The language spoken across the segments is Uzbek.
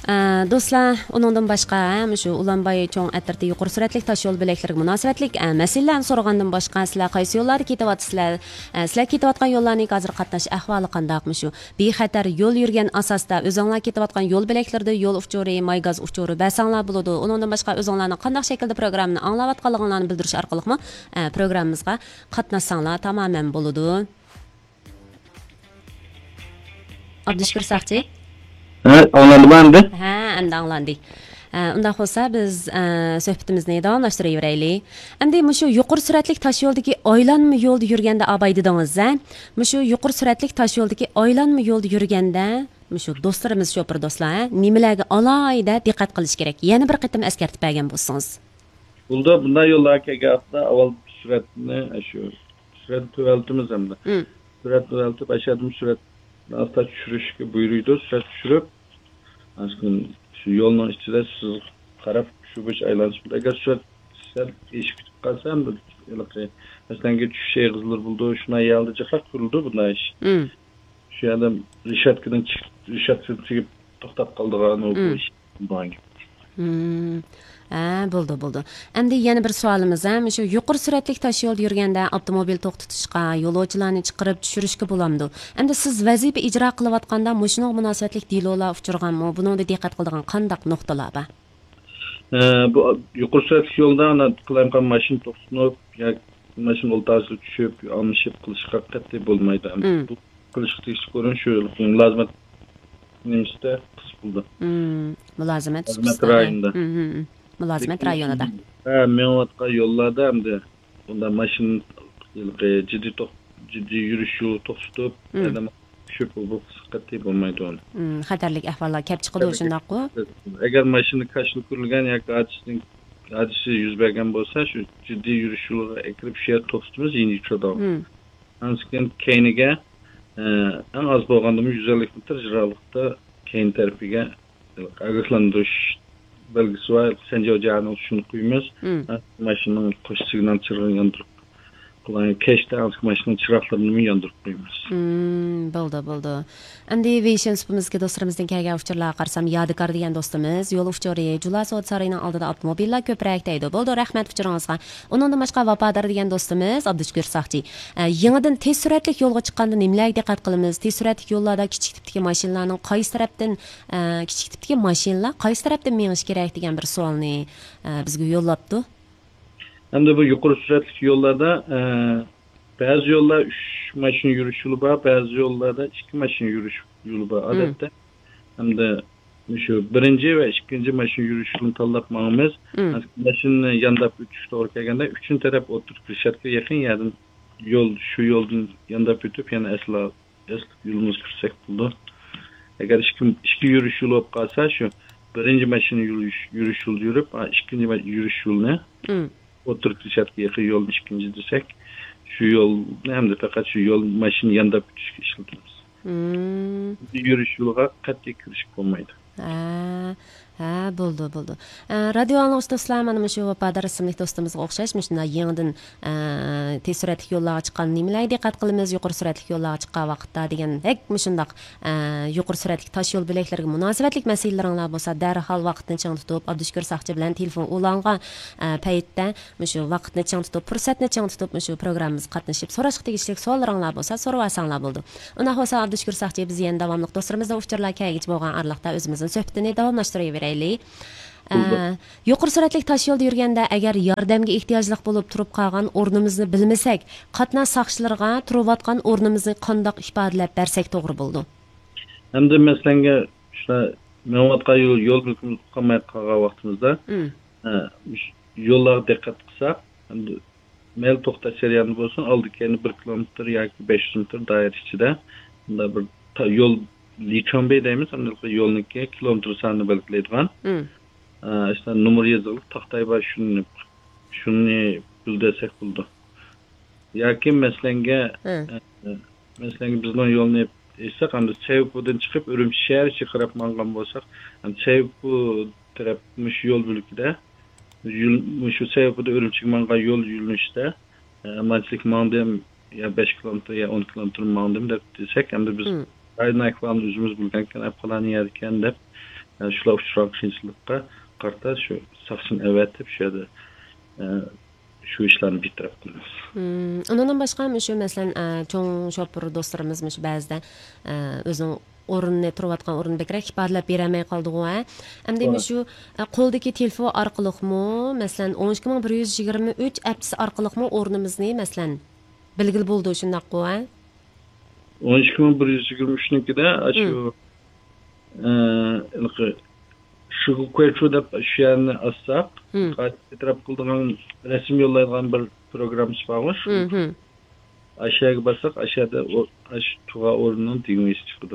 Do'stlar, uningdan boshqa shu Ulanbay cho'ng atirda yuqori sur'atli tosh yo'l belaklarga munosabatlik masalalarni so'ragandan boshqa sizlar qaysi yo'llarda ketyapsizlar? Sizlar ketayotgan yo'llarning hozir qatnash ahvoli qandaqmi shu? Bexatar yo'l yurgan asosda o'zinglar ketayotgan yo'l belaklarida yo'l uchuri, maygaz uchuri basanglar bo'ladi. Uningdan boshqa o'zinglarning qandaq shaklda programmani anglayotganliklarini bildirish orqali programmamizga qatnashsanglar tamoman bo'ladi. Abdushukur Saqchi Anlandı. Ha, endi anlandik. Unda bo'lsa biz suhbatimizni davomlashtiraylik. Endi shu yuqori sur'atli tosh yo'ldagi aylanma yo'lda yurganda abay dedingiz, shu yuqori sur'atli tosh yo'ldagi aylanma yo'lda yurganda shu do'stlarimiz shopir do'stlar, nimalarga alohida diqqat qilish kerak? Yana bir qatim eskartib bergan bo'lsangiz. Bunday yo'llarga kelganda avval suratni surat tuvaltimiz hamda. Surat tuvaltib aşağıdım surat asta tushirishga buyuruydi. Surat tushirib shu yo'lning ichida siz qarab shu bo'yicha aylanish bilan agar surat eshik tutib qolsa ham masalan tushish eg'izlar bo'ldi shuna yaldi jihat qurildi bunday ish shu yerda rishatkadan chiqib to'xtab qoldigan u ish bo'ldi. Endi yana bir savolimiz shu yuqori sur'atli tosh yo'lda yurganda avtomobil to'xtatishga, yo'lovchilarni chiqarib tushirishga bo'lamdi. Endi siz vazifa ijro qilayotganda mushunga munosabatli dilolar uchirganmi? Buningda diqqat qiladigan qandaq nuqtalar bor? Bu yuqori sur'atli yo'lda qilayotgan mashina to'xtatib yoki mashina o'ltasiga tushib, almashib qilishga qat'iy bo'lmaydi. Bu qilishga tegishli ko'rin shu mulozimat nimsida qisqildi. Mulozimat rayonida. Mulozimat rayonida. Menotqa yo'llarda hamda bunda mashina jiddiy yurish yo'li to'xtatib, tushib bu qat'iy bo'lmaydi uni. Xatarlik ahvollar kelib chiqadi shundaqku. Agar mashina kashli ko'rilgan yoki hadisi yuz bergan bo'lsa, shu jiddiy yurish yo'liga kirib shu yerda to'xtatamiz, yengil cho'doq. Ansken keyniga eng az bo'lganda 150 metr jiroqlikda keyin tarafiga ogohlantirish belgisi var. Sence ocağını şunu koymuyoruz. Maşının koş signal çırağını yandırıp kullanıyor. Keşte artık maşının çıraklarını yandırıp koymuyoruz. Bo'ldi. Endi Vision spimizga do'stlarimizdan kelgan uchurlarga qarsam, Yodikor degan do'stimiz yo'l uchuri Jula Sot Sarayning oldida avtomobillar ko'proq deydi. Bo'ldi, rahmat uchuringizga. Uningdan boshqa Vafodor degan do'stimiz Abdushukur Saqchi. Yangidan tez sur'atli yo'lga chiqqanda nimalarga diqqat qilamiz? Tez sur'atli yo'llarda kichik tipdagi mashinalarning qaysi tarafdan kichik tipdagi mashinalar qaysi tarafdan menish kerak degan bir savolni bizga yo'llabdi. Hamda bu yuqori sur'atli yo'llarda bazı yollar 3 mashina yurish yo'li bor, ba'zi yo'llarda 2 mashina yurish yo'li bor. Odatda hamda shu birinchi va ikkinchi mashina yurish yo'lini tanlab ma'miz. Mashina yandab o'tish to'g'ri kelganda 3-chi taraf o'tirib rishatga yaqin yerdan shu yo'ldan yandab o'tib yana asli yo'limiz kirsak bo'ldi. Agar 2 yurish yo'li bo'lib qolsa, shu birinchi mashina yurish yo'li yurib, ikkinchi yurish yo'lini o'tirib rishatga yaqin yo'lni ikkinchi desak, şu yol hem de fakat şu yol maşın yanında işletiriz. Yürüyüş yoluga qat'iy kirish bo'lmaydi. Bo'ldi. Radio anglag'ich do'stlar, mana shu Vafodor ismli do'stimizga o'xshash shunday yangidan tez sur'atli yo'llarga chiqqan nimalarga diqqat qilamiz, yuqori sur'atli yo'llarga chiqqan vaqtda degan shundaq yuqori sur'atli tosh yo'l belaklarga munosabatli masalalaringlar bo'lsa, darhol vaqtni chang tutib, Abdushukur Saqchi bilan telefon ulangan paytda shu vaqtni chang tutib, fursatni chang tutib shu programmamizga qatnashib, so'rashga tegishli savollaringlar bo'lsa, so'rab olsanglar bo'ldi. Unda bo'lsa Abdushukur Saqchi biz yana davomli do'stlarimizdan uchurlar kelgich bo'lgan arliqda o'zimizning suhbatini davomlashtiraveraylik. Yuqori sur'atli tosh yo'lda yurganda agar yordamga ehtiyojli bo'lib turib qolgan o'rnimizni bilmasak, qatnash soqchilariga turayotgan o'rnimizni qandoq ifodalab bersak to'g'ri bo'ldi? Hamda masalanga shular menotqa yo'l qilmay qolgan vaqtimizda yo'llarga diqqat qilsak, hamda mel to'xtash jarayoni bo'lsin, oldikani 1 kilometr yoki 500 metr doira ichida bunda bir yo'l lichonbey deymiz, hamda yo'lniki kilometr sonini belgilaydigan. İşte numara yazılıb taxtay var şunu bildirsek buldu. Yoki masalanga bizning yo'lni eshak hamda Chaybudan chiqib Urumchi shahar ichiga qarab mangan bo'lsak, Chaybu tarafmish yo'l bo'lkida shu Chaybuda Urumchiga mangan yo'l yo'linishda amalchilik mandim ya 5 kilometr ya 10 kilometr mandim deb desak, hamda biz aynan ahvolni o'zimiz bilgankan, aqlani yerkan deb shular uchrab qiyinchilikqa qarta shu saqsin avatib shu yerda shu ishlarni bitirib qilamiz. Ondan başqa şu məsələn çoğ şopur dostlarımız ba'zida o'zining o'rnini turayotgan o'rni bekrak ifodalab bermay qoldi-ku. Endi shu qo'ldagi telefon orqaliqmi, masalan 12123 appsi orqaliqmi o'rnimizni masalan bilgil bo'ldi shundaq-ku. 12123nikida shu qo'ychu deb shu yerni assaq, bitirib qildigan rasm yo'llaydigan bir programmamiz bormish. Aşağıya basaq, aşağıda tuğa o'rnining tugmasi chiqdi.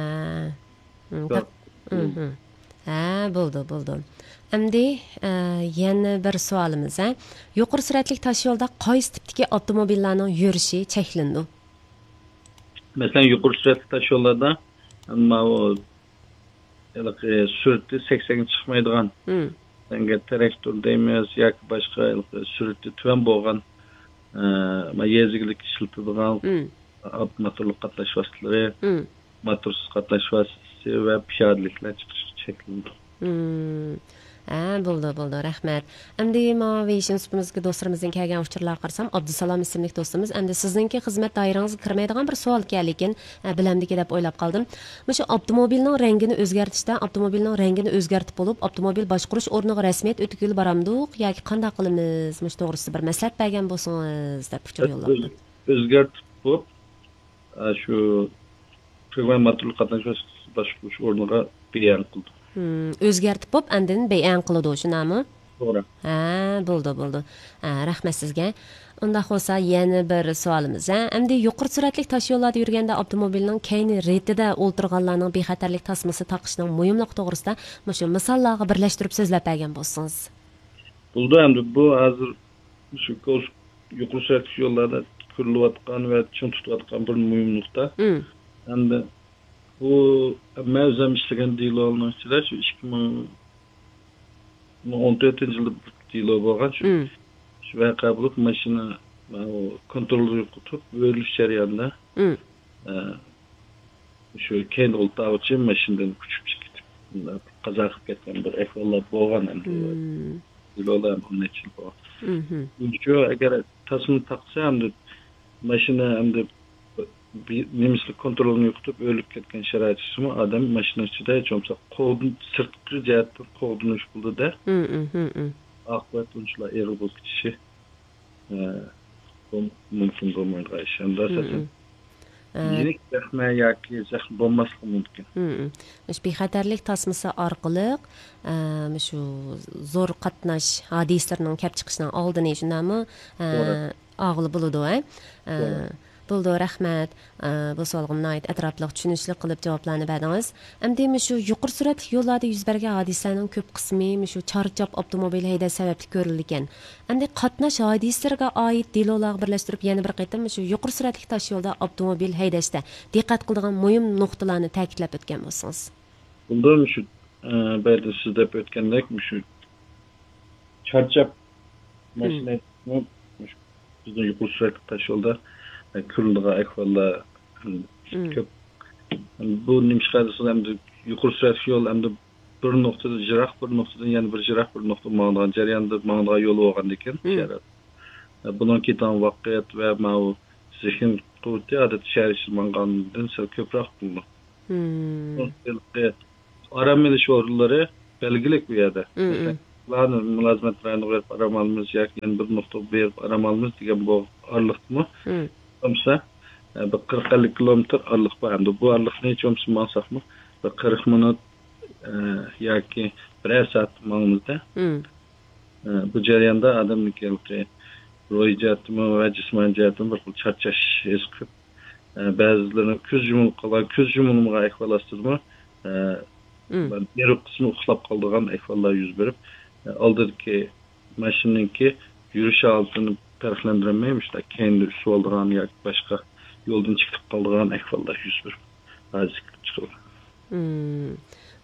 Bo'ldi. Endi yana bir savolimiz, yuqori sur'atli tosh yo'lda qaysi tipdagi avtomobillarning yurishi cheklandi? Masalan, yuqori sur'atli tosh yo'llarda amma sur'ati 80 ga chiqmaydigan. Senga traktor deymiz yoki boshqa sur'ati tuvan bo'lgan yezigilik ishlatadigan motorli qatnash vositalari, motorsiz qatnash vositasi va piyodaliklar chiqish cheklandi. Bo'ldi, rahmat. Endi Vision supimizga do'stlarimizning kelgan uchurlarga qarasam, Abdusalom ismli do'stimiz, endi sizningki xizmat doirangizga kirmaydigan bir savol ekan, lekin bilamdiki deb o'ylab qoldim. Mana shu avtomobilning rangini o'zgartirishda, avtomobilning rangini o'zgartib bo'lib, avtomobil boshqarish o'rniga rasmiyat o'tkazil baramdiq yoki qanday qilamiz? Mana shu to'g'risida bir maslahat bergan bo'lsangiz deb uchur yo'llabdi. O'zgartib bo'lib, shu motorli qatnash vositasi boshqarish o'rniga bayon qildi. O'zgartib bo'lib, andin bayon qiladi, shunami? To'g'ri. Bo'ldi. Rahmat sizga. Unda bo'lsa yana bir savolimiz. Endi yuqori sur'atli tosh yo'llarda yurganda avtomobilning keyni retida o'ltirganlarning bexatarlik tasmasi taqishning muhimligi to'g'risida mana shu misollarga birlashtirib so'zlab bergan bo'lsangiz. Bo'ldi, endi bu hozir shu yuqori sur'atli yo'llarda ko'rilayotgan va chun tutayotgan bir muhim nuqta. Endi bu mavzum ishlagan diloning ichida shu 2014-yilda dilo bo'lgan shu voqea bo'lib mashina kontrolni yo'qotib o'rilish jarayonida shu keyin o'ltavchi mashinadan kuchib chiqib qazo qilib ketgan bir ahvollar bo'lgan endi dilolar necha bor. Shu agar tasma taqsa endi mashina endi nemislik kontrolni yo'qotib o'lib ketgan sharoitimi odam mashina ichida cho'msa qo'lni sirtqi jihatdan qo'lnish bo'ldi-da. Oqibat unchalar eri bo'lib ketishi mumkin bo'lmaydi ishanda asosan. Yirik zaxma yoki zaxm bo'lmasligi mumkin. Shu bexatarlik tasmasi orqali shu zo'r qatnash hodisalarining kelib chiqishining oldini shundami og'li bo'ladi. Bo'ldi, rahmat. Bu savolga atrofli tushunishli qilib javoblarni berdingiz. Endi shu yuqori sur'atli yo'llarda yuz bergan hodisalarning ko'p qismi shu charchoq avtomobil haydash sababli ko'rilgan. Endi qatnash hodisalariga oid dilolarga birlashtirib yana bir qaytam shu yuqori sur'atli tosh yo'lda avtomobil haydashda diqqat qiladigan muhim nuqtalarni ta'kidlab o'tgan bo'lsangiz. Bo'ldi, shu bayda siz deb o'tgandek shu charchoq mashina bizning yuqori sur'atli tosh yo'lda ko'rilgan ahvollar ko'p. Bu nimishqadasiz endi yuqori sur'atli yo'l endi bir nuqtada jiroq, bir nuqtadan yana bir jiroq, bir nuqta ma'nodan jarayonda ma'noga yo'l bo'lgan ekan. Bundan ketan vaqt va ma'u zehn quvvati odat sharishmangandan sal ko'proq bo'ldi. Aram elish o'rinlari belgilik bu yerda. Ularni mulozimatlarni berib aramalimiz yoki yana bir nuqta berib aramalimiz degan bu orliqmi? Bo'lsa, bir 40-50 kilometr orliq bor. Endi bu orliqni cho'msa ma'nosaqmi? Bir 40 minut yoki 1 soat ma'nomizda. Bu jarayonda odamniki ro'yjatmi va jismoniy jihatdan bir charchash his qilib, ba'zilarning ko'z yumulmagan ahvol ostidami, bir qismi uxlab qoldigan ahvollar yuz berib, oldidagi mashinaniki yurish holatini farqlandirmaymiz, keyin shu oldigan yoki boshqa yo'ldan chiqib qoldigan ahvollar yuz berib, hozir chiqadi.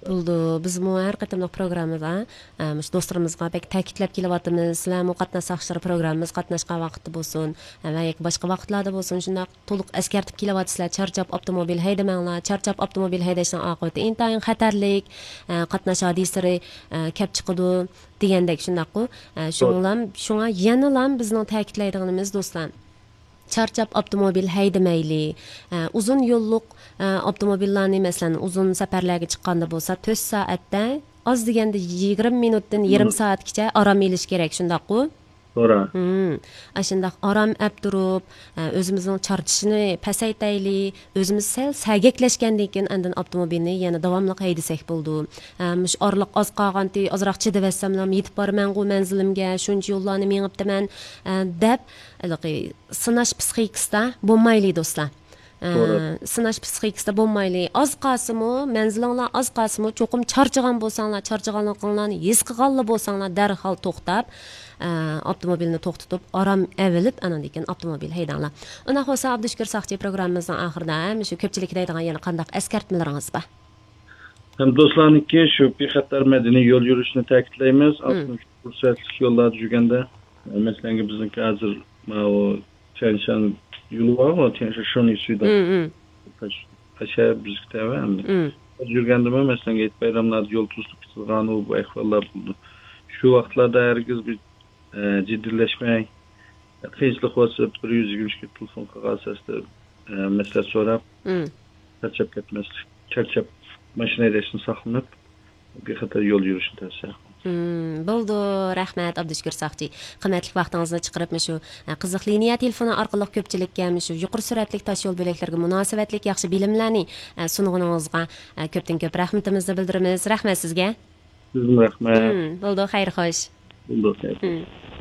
Bo'ldi. Biz bu har qatimliq programmada mush do'stlarimizga bek ta'kidlab kelyapmiz. Sizlar mu qatnashsaqchilar programmamiz qatnashgan vaqtda bo'lsin va yoki boshqa vaqtlarda bo'lsin, shunday to'liq eskartib kelyapsizlar. Charchab avtomobil haydamanglar. Charchab avtomobil haydashning oqibati intayin xatarlik, qatnash hodisalari kelib chiqadi degandek shundaqku. Shunga yana bizning ta'kidlaydiganimiz do'stlar. Charchab avtomobil haydamayli. Uzun yo'lliq avtomobillarni masalan uzun safarlarga chiqqanda bo'lsa 4 soatda oz deganda 20 minutdan yarim soatgacha orom olish kerak shundaqku. To'g'ri. Ashundaq orom olib turib, o'zimizning charchishini pasaytayli, o'zimiz sal sagaklashgandan keyin andan avtomobilni yana davomli haydasak bo'ldi. Mush orliq oz qolganti, ozroq chidavassamlam yetib borman-ku manzilimga, shuncha yo'llarni mengibdiman deb sinash psixikasida bo'lmayli do'stlar. Sinash psixikasida bo'lmayli. Oz qasimi, manzilinglar oz qasimi, cho'qim charchagan bo'lsanglar, charchaganliklaringlarni his qilganlar bo'lsanglar, darhol to'xtab, avtomobilni to'xtatib, orom avilib, andan keyin avtomobil haydanglar. Unda bo'lsa Abdushukur Saqchi programmamizning oxirida shu ko'pchilik deydigan yana qanday eskartmalaringiz bor? Hem do'stlarniki shu bexatar madaniy yo'l yurishni ta'kidlaymiz. Fursatli yo'llarda yurganda, masalan, bizniki hozir o Chanshan yo'li bormi? Chanshan shuni suyda. Qasha bizga endi. Yurganda masalan, bayramlarda yo'l to'sib turgan bu ahvollar bo'ldi. Shu vaqtlarda hargiz bir ciddileşmey, qiyinchilik bo'lsa 120 ga telefon qilgan asosda maslahat so'rab, charchab ketmaslik, charchab mashina haydashni saqlanib, bexatar yo'l yurishni tavsiya qilaman. Bo'ldi, rahmat Abdushukur Saqchi. Qimmatli vaqtingizni chiqarib shu qiziq liniya telefoni orqali ko'pchilikka shu yuqori sur'atli tosh yo'l bo'laklariga munosabatli yaxshi bilimlarni sunug'iningizga ko'pdan ko'p rahmatimizni bildiramiz. Rahmat sizga. Sizga rahmat. Bo'ldi, xayr xo'sh. Bo'ldi.